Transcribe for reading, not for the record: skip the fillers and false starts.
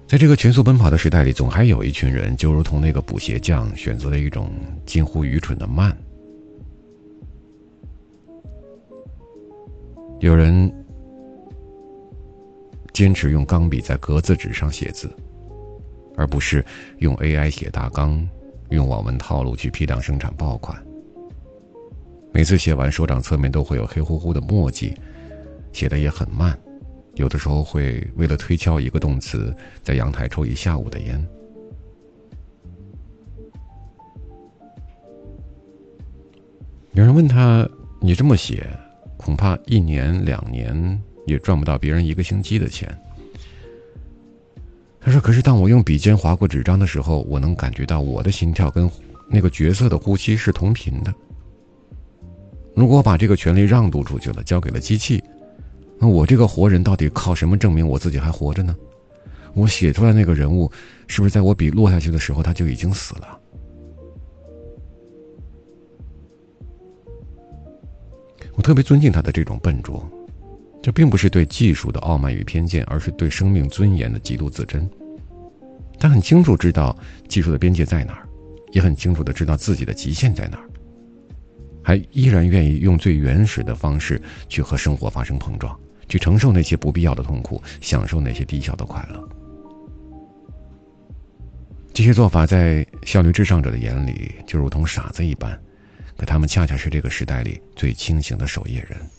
在这个全速奔跑的时代里，总还有一群人，就如同那个补鞋匠，选择了一种近乎愚蠢的慢。有人坚持用钢笔在格子纸上写字，而不是用 AI 写大纲，用网文套路去批量生产爆款。每次写完，手掌侧面都会有黑乎乎的墨迹，写得也很慢，有的时候会为了推敲一个动词，在阳台抽一下午的烟。有人问他，你这么写，恐怕1年2年也赚不到别人1个星期的钱。他说，可是当我用笔尖划过纸张的时候，我能感觉到我的心跳跟那个角色的呼吸是同频的。如果我把这个权利让渡出去了，交给了机器，那我这个活人到底靠什么证明我自己还活着呢？我写出来那个人物，是不是在我笔落下去的时候他就已经死了？我特别尊敬他的这种笨拙，这并不是对技术的傲慢与偏见，而是对生命尊严的极度自珍。他很清楚知道技术的边界在哪儿，也很清楚地知道自己的极限在哪儿，还依然愿意用最原始的方式去和生活发生碰撞，去承受那些不必要的痛苦，享受那些低效的快乐。这些做法在效率至上者的眼里就如同傻子一般，可他们恰恰是这个时代里最清醒的守夜人。